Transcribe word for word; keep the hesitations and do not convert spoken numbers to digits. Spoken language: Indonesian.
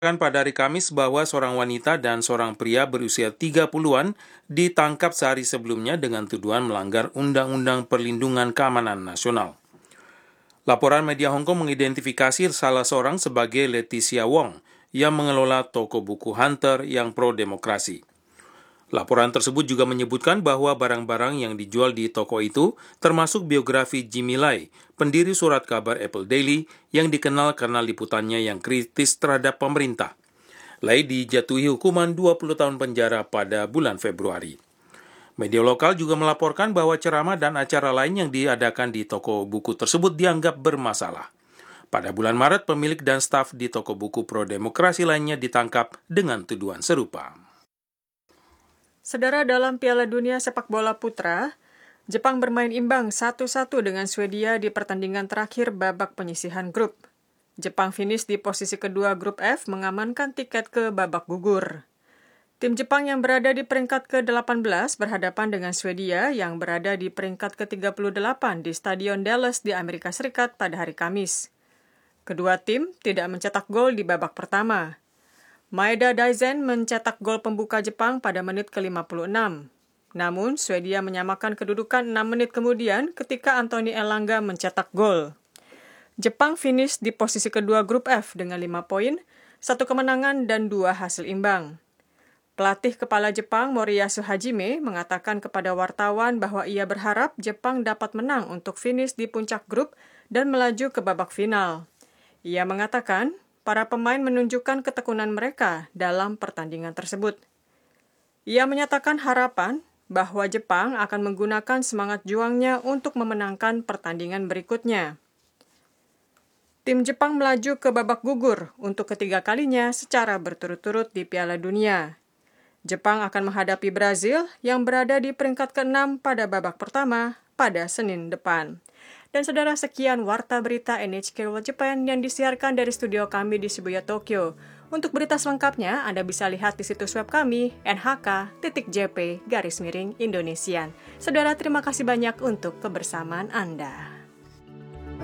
Kan pada hari Kamis bahwa seorang wanita dan seorang pria berusia tiga puluhan ditangkap sehari sebelumnya dengan tuduhan melanggar Undang-Undang Perlindungan Keamanan Nasional. Laporan media Hong Kong mengidentifikasi salah seorang sebagai Leticia Wong yang mengelola toko buku Hunter yang pro-demokrasi. Laporan tersebut juga menyebutkan bahwa barang-barang yang dijual di toko itu termasuk biografi Jimmy Lai, pendiri surat kabar Apple Daily yang dikenal karena liputannya yang kritis terhadap pemerintah. Lai dijatuhi hukuman dua puluh tahun penjara pada bulan Februari. Media lokal juga melaporkan bahwa ceramah dan acara lain yang diadakan di toko buku tersebut dianggap bermasalah. Pada bulan Maret, pemilik dan staf di toko buku pro-demokrasi lainnya ditangkap dengan tuduhan serupa. Saudara, dalam Piala Dunia Sepak Bola Putra, Jepang bermain imbang satu satu dengan Swedia di pertandingan terakhir babak penyisihan grup. Jepang finish di posisi kedua grup F mengamankan tiket ke babak gugur. Tim Jepang yang berada di peringkat ke delapan belas berhadapan dengan Swedia yang berada di peringkat ke tiga puluh delapan di Stadion Dallas di Amerika Serikat pada hari Kamis. Kedua tim tidak mencetak gol di babak pertama. Maeda Daizen mencetak gol pembuka Jepang pada menit ke lima puluh enam. Namun, Swedia menyamakan kedudukan enam menit kemudian ketika Anthony Elanga mencetak gol. Jepang finish di posisi kedua grup F dengan lima poin, satu kemenangan dan dua hasil imbang. Pelatih kepala Jepang Moriyasu Hajime mengatakan kepada wartawan bahwa ia berharap Jepang dapat menang untuk finish di puncak grup dan melaju ke babak final. Ia mengatakan, para pemain menunjukkan ketekunan mereka dalam pertandingan tersebut. Ia menyatakan harapan bahwa Jepang akan menggunakan semangat juangnya untuk memenangkan pertandingan berikutnya. Tim Jepang melaju ke babak gugur untuk ketiga kalinya secara berturut-turut di Piala Dunia. Jepang akan menghadapi Brazil yang berada di peringkat keenam pada babak pertama pada Senin depan. Dan saudara, sekian Warta Berita N H K World Japan yang disiarkan dari studio kami di Shibuya, Tokyo. Untuk berita selengkapnya, Anda bisa lihat di situs web kami n h k titik j p garis miring Indonesian. Saudara, terima kasih banyak untuk kebersamaan Anda.